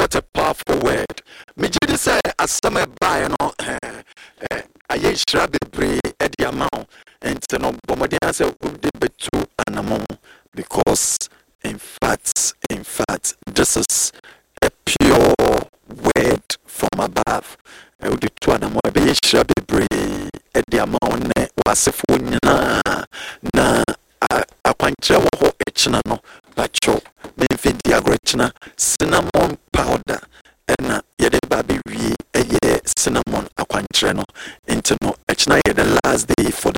What a powerful word. Me jidi say asama buy no aye shira bebre e di amount and no bomodi answer would be to anamon because in fact this is a pure word from above. I would do to anamon be shira bebre e di amount ne wasefo nyina na akwankyerɛ wɔ hɔ ɛkyina no bacho memfi di agorɔkyina cinnamon powder ɛna yɛde ba bɛwie ɛyɛ cinnamon akwankyerɛ no nti no ɛkyina yɛ the last day for